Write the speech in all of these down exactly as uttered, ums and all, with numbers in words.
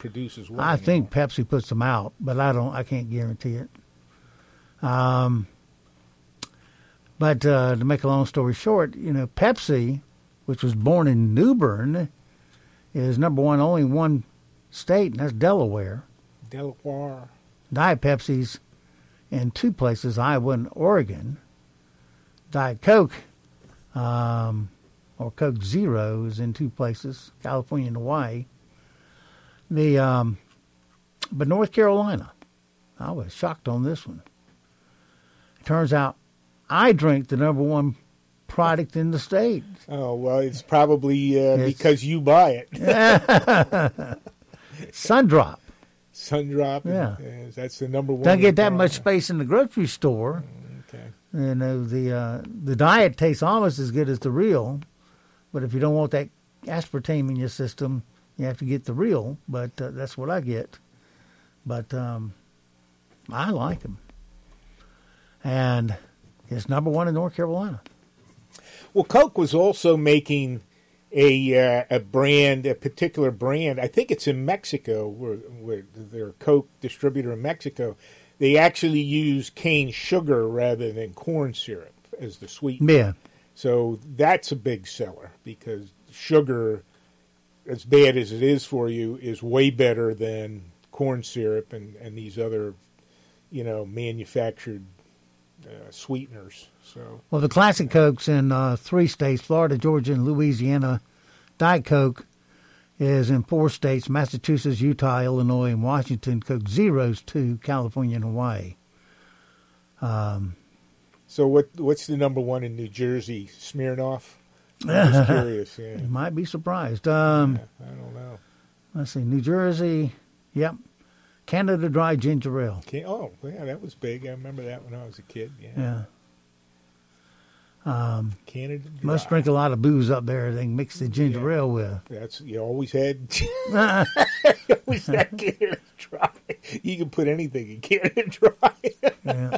produces what? I anymore? think Pepsi puts them out, but I don't. I can't guarantee it. Um, but uh, to make a long story short, you know, Pepsi, which was born in New Bern, is number one only in one state, and that's Delaware. Delaware. Diet Pepsi's in two places, Iowa and Oregon. Diet Coke, um, or Coke Zero, is in two places, California and Hawaii. The um, but North Carolina, I was shocked on this one. It turns out I drink the number one product in the state. Oh, well, it's probably uh, It's- because you buy it. Sundrop. Sundrop. Yeah. Yes, that's the number one. Doesn't get in that town. much space in the grocery store. Okay. You know, the uh, the diet tastes almost as good as the real, but if you don't want that aspartame in your system, you have to get the real. But uh, that's what I get. But um, I like them, and it's number one in North Carolina. Well, Coke was also making a uh, a brand, a particular brand. I think it's in Mexico, where, where their Coke distributor in Mexico. They actually use cane sugar rather than corn syrup as the sweetener. Yeah. So that's a big seller because sugar, as bad as it is for you, is way better than corn syrup and, and these other, you know, manufactured uh, sweeteners. So Well, the classic Cokes in uh, three states, Florida, Georgia, and Louisiana. Diet Coke is in four states, Massachusetts, Utah, Illinois, and Washington. Coke Zero's two, California and Hawaii. Um, So what? What's the number one in New Jersey? Smirnoff. I'm just curious. Yeah. you might be surprised. Um, Yeah, I don't know. Let's see, New Jersey, yep. Canada Dry Ginger Ale. Can, oh, yeah, that was big. I remember that when I was a kid. Yeah. Yeah. Um, Canada Dry. must drink a lot of booze up there. They can mix the ginger Yeah. ale with. That's you always had. always had Canada Dry. You can put anything in Canada Dry. Yeah.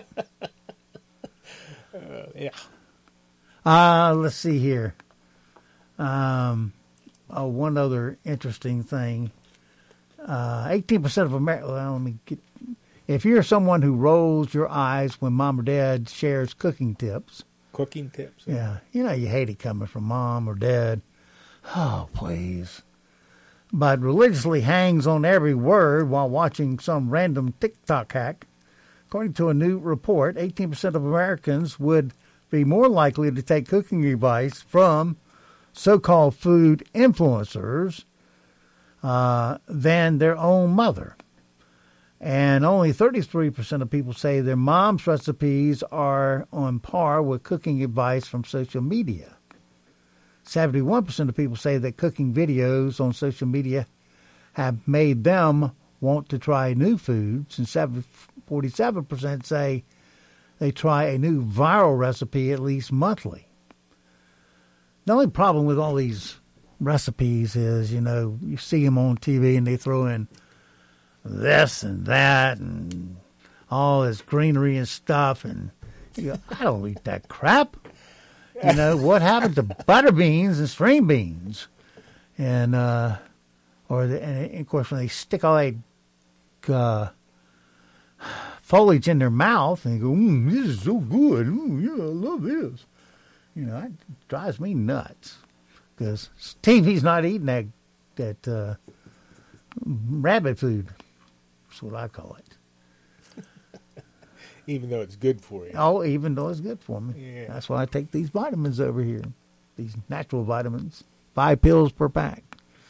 uh, yeah. Uh, let's see here. Um, oh, one other interesting thing. Uh, eighteen percent of America, well, let me get, if you're someone who rolls your eyes when mom or dad shares cooking tips, Cooking tips. yeah, you know, you hate it coming from mom or dad. Oh, please. But religiously hangs on every word while watching some random TikTok hack. According to a new report, eighteen percent of Americans would be more likely to take cooking advice from so-called food influencers uh, than their own mother. And only thirty-three percent of people say their mom's recipes are on par with cooking advice from social media. seventy-one percent of people say that cooking videos on social media have made them want to try new foods, and forty-seven percent say they try a new viral recipe at least monthly. The only problem with all these recipes is, you know, you see them on T V and they throw in this and that and all this greenery and stuff, and you go, I don't eat that crap. You know, what happened to butter beans and string beans? And, uh, or, the, and of course, when they stick all that uh, foliage in their mouth and go, mm, this is so good. Mm, yeah, I love this. You know, it drives me nuts because T V's not eating that, that uh, rabbit food. That's what I call it. Even though it's good for you. Oh, even though it's good for me. Yeah. That's why I take these vitamins over here, these natural vitamins, five pills per pack.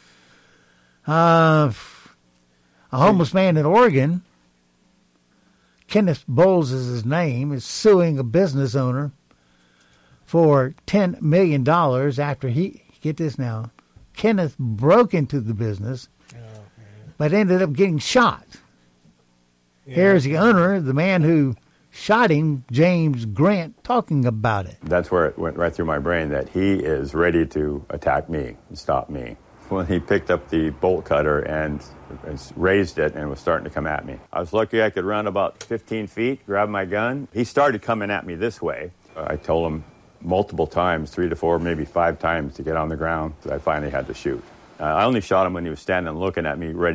Uh, a homeless man in Oregon, Kenneth Bowles is his name, is suing a business owner for ten million dollars after he, get this now, Kenneth broke into the business, Oh, man. but ended up getting shot. Yeah. Here's the owner, the man who shot him, James Grant, talking about it. That's where it went right through my brain that he is ready to attack me and stop me. When he picked up the bolt cutter and raised it and was starting to come at me. I was lucky I could run about fifteen feet, grab my gun. He started coming at me this way. I told him multiple times, three to four, maybe five times to get on the ground. I finally had to shoot. Uh, I only shot him when he was standing looking at me, ready